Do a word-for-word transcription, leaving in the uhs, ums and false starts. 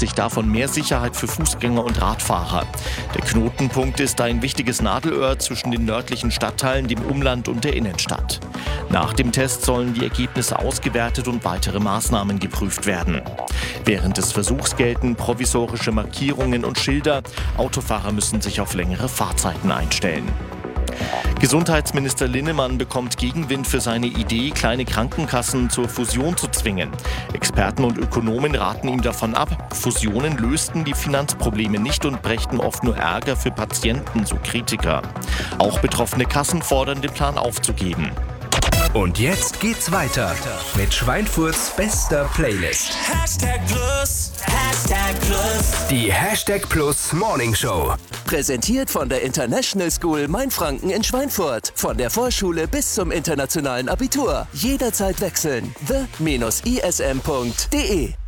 sich davon mehr Sicherheit für Fußgänger und Radfahrer. Der Knotenpunkt ist ein wichtiges Nadelöhr zwischen den nördlichen Stadtteilen, dem Umland und der Innenstadt. Nach dem Test sollen die Ergebnisse ausgewertet und weitere Maßnahmen geprüft werden. Während des Versuchs gelten provisorische Markierungen und Schilder. Autofahrer müssen sich auf längere Fahrzeiten einstellen. Gesundheitsminister Linnemann bekommt Gegenwind für seine Idee, kleine Krankenkassen zur Fusion zu zwingen. Experten und Ökonomen raten ihm davon ab. Fusionen lösten die Finanzprobleme nicht und brächten oft nur Ärger für Patienten, so Kritiker. Auch betroffene Kassen fordern, den Plan aufzugeben. Und jetzt geht's weiter mit Schweinfurts bester Playlist. Hashtag Plus, Hashtag Plus. Die Hashtag Plus Morning Show. Präsentiert von der International School Mainfranken in Schweinfurt. Von der Vorschule bis zum internationalen Abitur. Jederzeit wechseln. the dash i s m punkt d e